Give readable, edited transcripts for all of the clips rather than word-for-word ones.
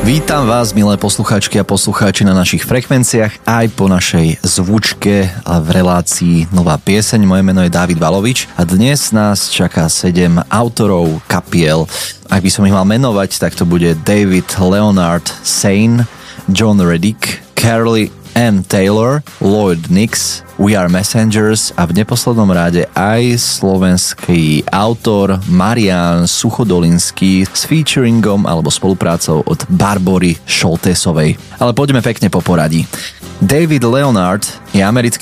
Vítam vás, milé poslucháčky a poslucháči, na našich frekvenciách aj po našej zvučke a v relácii Nová pieseň. Moje meno je Dávid Valovič a dnes nás čaká 7 autorov kapiel. Ak by som ich mal menovať, tak to bude David Leonard Sane, John Reddick, Carly Ann Taylor, Lloyd Nix, We Are Messengers a v neposlednom rade aj slovenský autor Marián Suchodolinský s featuringom alebo spoluprácou od Barbory Šoltésovej. Ale poďme pekne po poradí. David Leonard je americký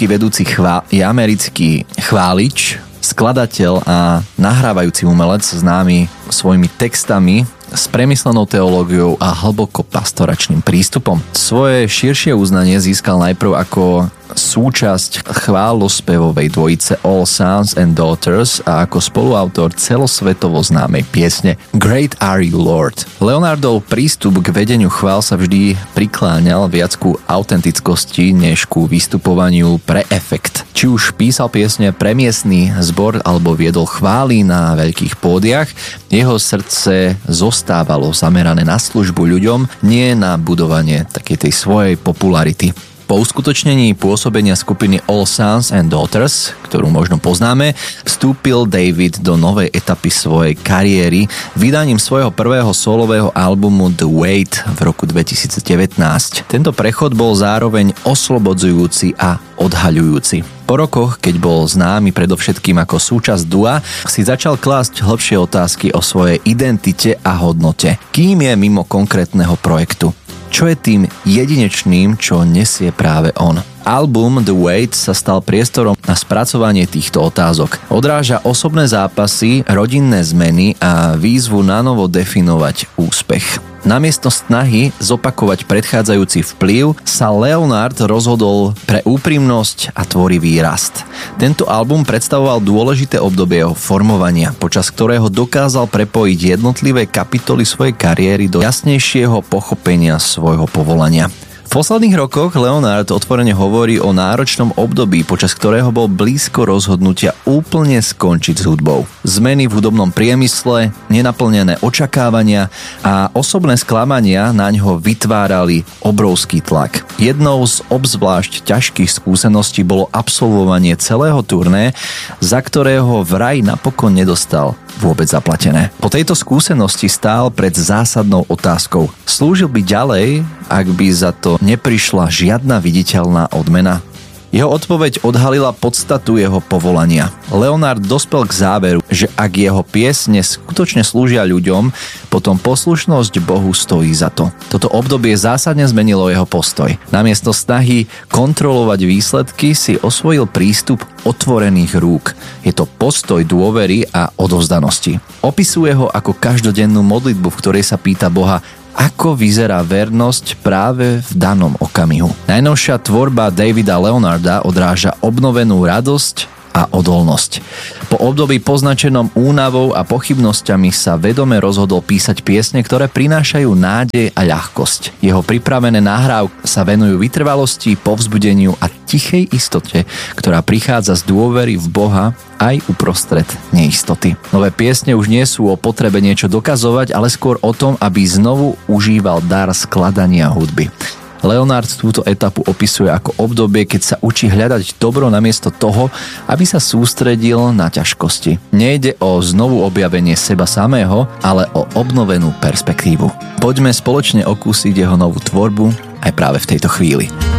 chválič, skladateľ a nahrávajúci umelec, známy svojimi textami s premyslenou teológiou a hlboko pastoračným prístupom. Svoje širšie uznanie získal najprv ako súčasť chválospevovej dvojice All Sons and Daughters a ako spoluautor celosvetovo známej piesne Great Are You Lord. Leonardov prístup k vedeniu chvál sa vždy prikláňal viac ku autentickosti než ku vystupovaniu pre efekt. Či už písal piesne pre miestny zbor alebo viedol chvály na veľkých pódiach, jeho srdce zostávalo zamerané na službu ľuďom, nie na budovanie takej tej svojej popularity. Po uskutočnení pôsobenia skupiny All Sons and Daughters, ktorú možno poznáme, vstúpil David do novej etapy svojej kariéry vydaním svojho prvého solového albumu The Weight v roku 2019. Tento prechod bol zároveň oslobodzujúci a odhaľujúci. Po rokoch, keď bol známy predovšetkým ako súčasť dua, si začal klásť hlbšie otázky o svojej identite a hodnote. Kým je mimo konkrétneho projektu? Čo je tým jedinečným, čo nesie práve on? Album The Weight sa stal priestorom na spracovanie týchto otázok. Odráža osobné zápasy, rodinné zmeny a výzvu nanovo definovať úspech. Namiesto snahy zopakovať predchádzajúci vplyv sa Leonard rozhodol pre úprimnosť a tvorivý rast. Tento album predstavoval dôležité obdobie jeho formovania, počas ktorého dokázal prepojiť jednotlivé kapitoly svojej kariéry do jasnejšieho pochopenia svojho povolania. V posledných rokoch Leonard otvorene hovorí o náročnom období, počas ktorého bol blízko rozhodnutia úplne skončiť s hudbou. Zmeny v hudobnom priemysle, nenaplnené očakávania a osobné sklamania naňho vytvárali obrovský tlak. Jednou z obzvlášť ťažkých skúseností bolo absolvovanie celého turné, za ktorého vraj napokon nedostal vôbec zaplatené. Po tejto skúsenosti stál pred zásadnou otázkou. Slúžil by ďalej, ak by za to neprišla žiadna viditeľná odmena? Jeho odpoveď odhalila podstatu jeho povolania. Leonard dospel k záveru, že ak jeho piesne skutočne slúžia ľuďom, potom poslušnosť Bohu stojí za to. Toto obdobie zásadne zmenilo jeho postoj. Namiesto snahy kontrolovať výsledky si osvojil prístup otvorených rúk. Je to postoj dôvery a odovzdanosti. Opisuje ho ako každodennú modlitbu, v ktorej sa pýta Boha, ako vyzerá vernosť práve v danom okamihu. Najnovšia tvorba Davida Leonarda odráža obnovenú radosť a odolnosť. Po období poznačenom únavou a pochybnosťami sa vedome rozhodol písať piesne, ktoré prinášajú nádej a ľahkosť. Jeho pripravené nahrávky sa venujú vytrvalosti, povzbudeniu a tichej istote, ktorá prichádza z dôvery v Boha aj uprostred neistoty. Nové piesne už nie sú o potrebe niečo dokazovať, ale skôr o tom, aby znovu užíval dar skladania hudby. Leonard túto etapu opisuje ako obdobie, keď sa učí hľadať dobro namiesto toho, aby sa sústredil na ťažkosti. Nejde o znovu objavenie seba samého, ale o obnovenú perspektívu. Poďme spoločne okúsiť jeho novú tvorbu aj práve v tejto chvíli.